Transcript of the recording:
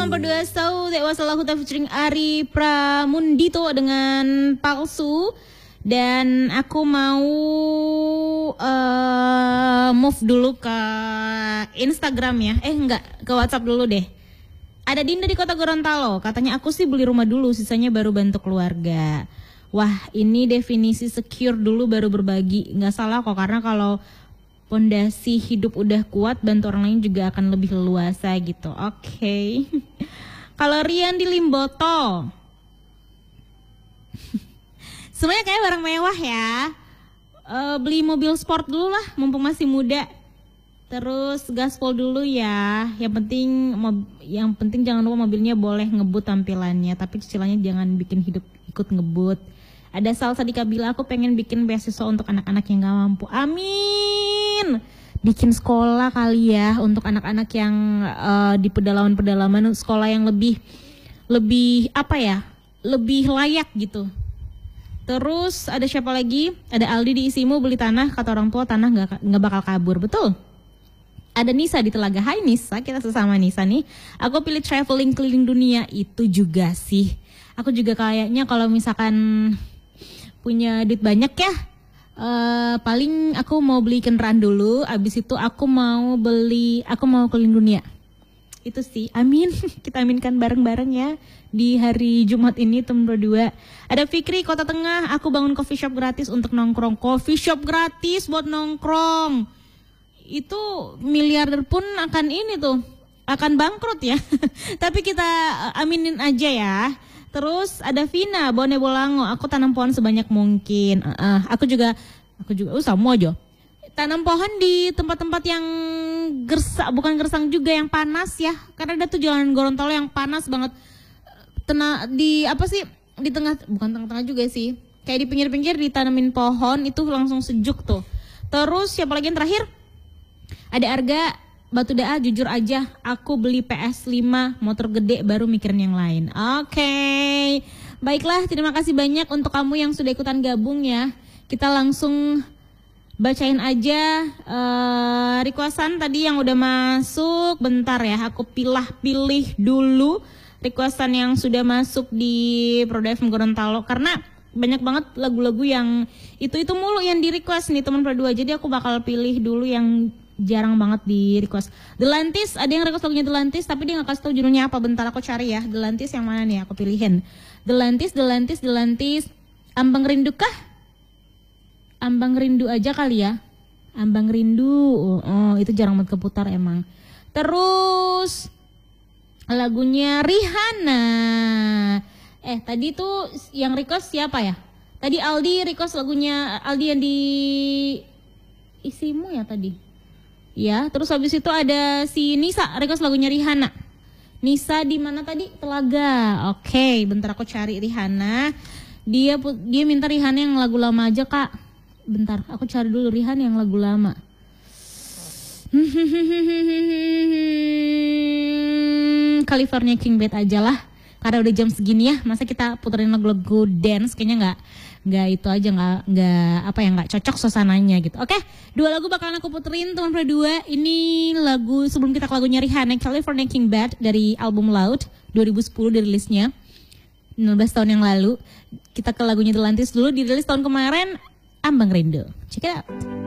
teman berdua. So that was Lahuta featuring Ari Pramundito dengan Palsu. Dan aku mau move dulu ke Instagram ya. Enggak, ke WhatsApp dulu deh. Ada Dinda di Kota Gorontalo. Katanya aku sih beli rumah dulu, sisanya baru bantu keluarga. Wah, ini definisi secure dulu baru berbagi. Nggak salah kok, karena kalau pondasi hidup udah kuat, bantu orang lain juga akan lebih leluasa gitu. Oke. Kalau Rian di Limboto, semuanya kayak barang mewah ya. Beli mobil sport dulu lah, mumpung masih muda. Terus gaspol dulu ya. Yang penting jangan lupa mobilnya boleh ngebut tampilannya, tapi cicilannya jangan bikin hidup ikut ngebut. Ada Salsa di Kabila, aku pengen bikin beasiswa untuk anak-anak yang gak mampu. Amin. Bikin sekolah kali ya untuk anak-anak yang di pedalaman-pedalaman, sekolah yang lebih apa ya? Lebih layak gitu. Terus ada siapa lagi? Ada Aldi di Isimu, beli tanah, kata orang tua tanah nggak bakal kabur, betul? Ada Nisa di Telaga. Hai Nisa, kita sesama Nisa nih. Aku pilih traveling keliling dunia, itu juga sih. Aku juga kayaknya kalau misalkan punya duit banyak ya, paling aku mau beli kendaraan dulu, abis itu aku mau keliling dunia. Itu sih, amin. Kita aminkan bareng-bareng ya di hari Jumat ini teman berdua. Ada Fikri Kota Tengah, aku bangun coffee shop gratis untuk nongkrong. Coffee shop gratis buat nongkrong. Itu miliarder pun akan akan bangkrut ya. Tapi kita aminin aja ya. Terus ada Vina Bone Bolango, aku tanam pohon sebanyak mungkin. Aku juga sama aja. Tanam pohon di tempat-tempat yang bukan gersang juga, yang panas ya. Karena ada tuh jalan Gorontalo yang panas banget. Di tengah, bukan tengah-tengah juga sih. Kayak di pinggir-pinggir ditanamin pohon, itu langsung sejuk tuh. Terus siapa lagi yang terakhir? Ada Arga Batu Daa, jujur aja aku beli PS5 motor gede baru mikirin yang lain. Oke. Baiklah, terima kasih banyak untuk kamu yang sudah ikutan gabung ya. Kita langsung bacain aja requestan tadi yang udah masuk. Bentar ya, aku pilih dulu requestan yang sudah masuk di Proda FM Gorontalo, karena banyak banget lagu-lagu yang itu mulu yang di request nih teman Pro 2. Jadi aku bakal pilih dulu yang jarang banget di request. The Lantis, ada yang request lagunya The Lantis tapi dia gak kasih tahu judulnya apa. Bentar aku cari ya. The Lantis yang mana nih, aku pilihin. The Lantis. Ambang Rindu kah? Ambang Rindu aja kali ya. Ambang Rindu. Itu jarang banget keputar emang. Terus lagunya Rihanna. Tadi tuh yang request siapa ya? Tadi Aldi request lagunya Aldi yang di Isimu ya tadi. Ya, terus habis itu ada si Nisa request lagunya Rihanna. Nisa di mana tadi? Telaga. Oke, bentar aku cari Rihanna. Dia minta Rihanna yang lagu lama aja, Kak. Bentar, aku cari dulu Rihanna yang lagu lama. California King Bed aja lah. Karena udah jam segini ya, masa kita puterin lagu-lagu dance, kayaknya nggak itu aja, nggak cocok suasananya gitu. Oke, 2 lagu bakalan aku puterin teman Pro 2. Ini lagu sebelum kita ke lagunya Rihanna, California King Bed dari album Loud 2010 dirilisnya 19 tahun yang lalu. Kita ke lagunya The Lantis dulu, dirilis tahun kemarin, Ambang Rindu. Check it out.